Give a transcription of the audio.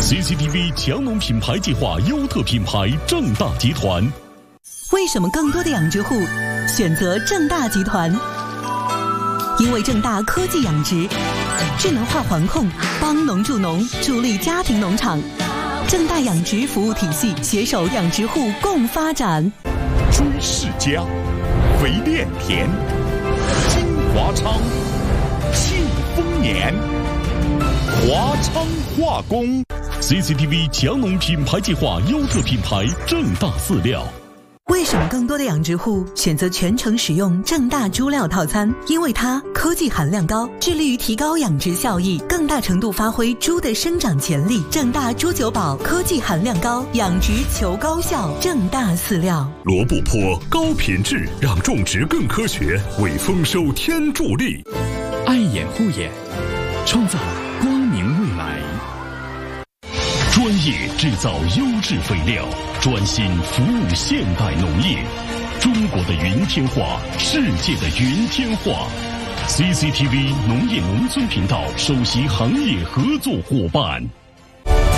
CCTV 强农品牌计划优特品牌正大集团。 为什么更多的养殖户选择正大集团？因为正大科技养殖，智能化环控，帮农助农，助力家庭农场。正大养殖服务体系携手养殖户共发展。 追世家，肥炼田，金华昌，庆丰年，华昌化工。CCTV 强农品牌计划优特品牌正大饲料。 为什么更多的养殖户选择全程使用正大猪料套餐？因为它科技含量高，致力于提高养殖效益，更大程度发挥猪的生长潜力。正大猪九宝科技含量高，养殖求高效。正大饲料。 罗布泊高品质，让种植更科学，为丰收添助力。 爱眼护眼，创造光明未来。 专业制造优质肥料，专心服务现代农业。中国的云天化，世界的云天化。CCTV 农业农村频道首席行业合作伙伴。